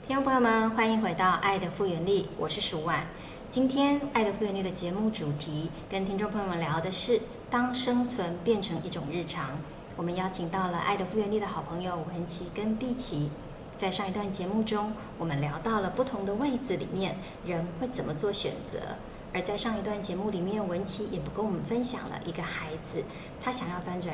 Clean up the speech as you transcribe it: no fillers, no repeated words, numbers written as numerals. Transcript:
听众朋友们，欢迎回到《爱的复原力》，我是舒婉。今天《爱的复原力》的节目主题跟听众朋友们聊的是当生存变成一种日常。我们邀请到了《爱的复原力》的好朋友文琪跟碧琪。在上一段节目中，我们聊到了不同的位置里面人会怎么做选择。而在上一段节目里面，文琪也跟我们分享了一个孩子，他想要翻转